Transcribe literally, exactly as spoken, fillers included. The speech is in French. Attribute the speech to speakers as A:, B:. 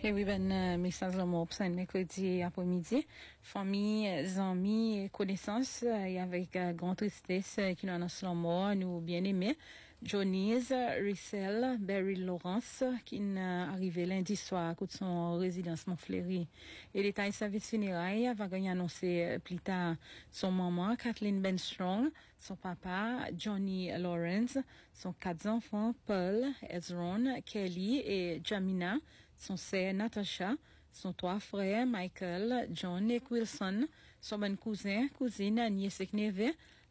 A: Et oui, ben, euh, message de mon c'est mercredi après-midi. Famille, amis et connaissances, euh, et avec euh, grande tristesse, euh, qui nous annonce la mort, nous bien-aimés. Johnny's, Rissel, Barry Lawrence, qui est arrivé lundi soir à cause de son résidence Montfleury. Et l'état de service funérailles va gagner annoncé plus tard son maman, Kathleen Benstrong, son papa, Johnny Lawrence, son quatre enfants, Paul, Ezron, Kelly et Jamina, son sœur Natasha, son trois frères, Michael, John et Wilson, son bon cousin, cousine, nièce et neveu,